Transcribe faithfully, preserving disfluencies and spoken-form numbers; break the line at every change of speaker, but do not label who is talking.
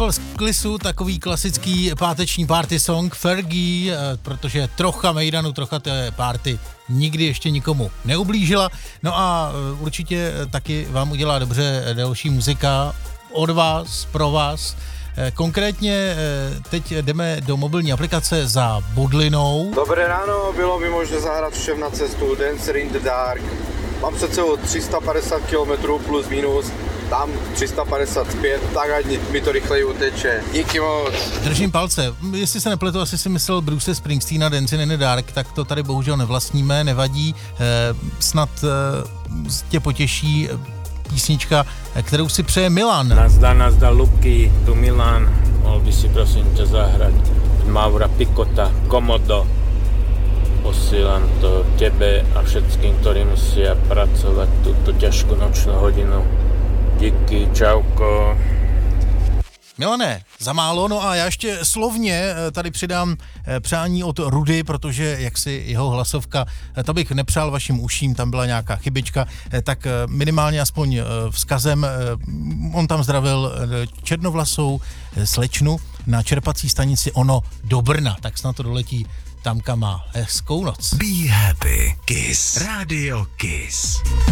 Trouble z Klisu, takový klasický páteční party song Fergie, protože trocha mejdanu, trocha té party nikdy ještě nikomu neublížila. No a určitě taky vám udělá dobře další muzika od vás, pro vás. Konkrétně teď jdeme do mobilní aplikace za Budlinou.
Dobré ráno, bylo by možné zahrát všem na cestu Dancer in the Dark. Mám před sebou tři sta padesát kilometrů plus minus, tam tři sta padesát pět, tak ať mi to rychleji uteče. Díky moc.
Držím palce. Jestli se nepletu, asi si myslel Bruce Springsteena Dancing in the Dark, tak to tady bohužel nevlastníme, nevadí. Eh, snad eh, tě potěší písnička, kterou si přeje Milan.
Nazdar, nazdar, Luky, tu Milan. Mohl by si prosím tě zahrať Maura Pikota, Komodo. Posílám to tebe a všetkým, ktorí musia pracovať túto ťažkú nočnú hodinu. Díky, čauko.
Milane, za málo, no a já ještě slovně tady přidám přání od Rudy, protože jaksi jeho hlasovka, to bych nepřál vašim uším, tam byla nějaká chybička, tak minimálně aspoň vzkazem, on tam zdravil černovlasou slečnu na čerpací stanici Ono do Brna, tak snad to doletí tam, kam má. Hezkou noc.
Be happy. Kiss. Radio Kiss.